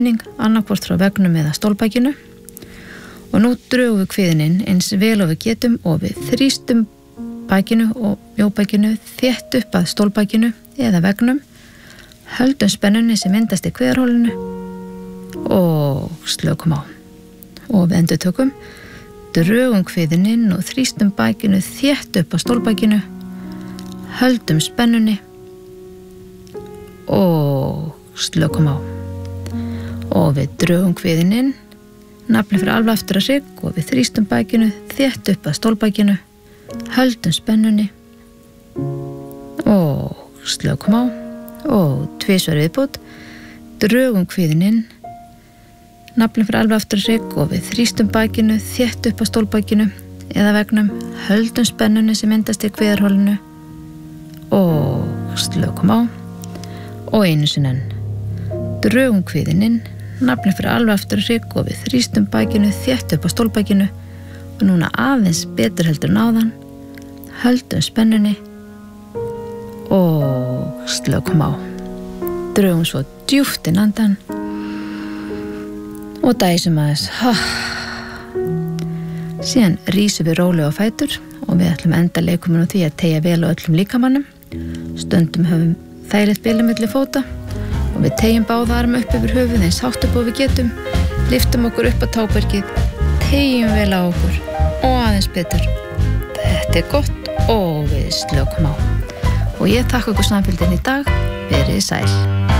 annarkvort frá veggnum eða stólbakinu og nú drögum við kviðinn inn eins vel og við getum og við þrýstum bakinu og mjóbakinu þétt upp að stólbakinu eða veggnum, höldum spennunni sem myndast í kviðarhólinu og slökum á. Og við endurtökum, drögum kviðinn inn og þrýstum bakinu þétt upp að stólbakinu, höldum spennunni og slökum á. Og við drögum kviðinn inn, naflinn fyrir alveg aftur að hrygg og við þrýstum bakinu þétt upp að stólbakinu, höldum spennunni og slökum á. Og tvisvar viðbót, drögum kviðinn inn, naflinn fyrir alveg aftur að hrygg og við þrýstum bakinu þétt upp að stólbakinu eða veggnum, höldum spennunni sem myndast í kviðarhólinu og slökum á. Og einu sinni enn, drögum kviðinn inn, naflinn fyrir alveg aftur að hrygg og við þrýstum bakinu þétt upp á stólbakinu og núna aðeins betur heldur en áðan, höldum spennunni og slökum á. Drögum svo djúpt inn andan og dæsum aðeins. Síðan rísum við rólega á fætur og við ætlum að enda leikuminn á því að teygja vel á öllum líkamannum. Stundum höfum þægilegt bilið milli fóta og við teygjum báða arma upp yfir höfuð eins hátt upp og við getum, lyftum okkur upp á tábergið, teygjum vel á okkur og aðeins betur. Þetta gott og við slökum á. Og ég þakka ykkur samfylgdina í dag. Verið sæl.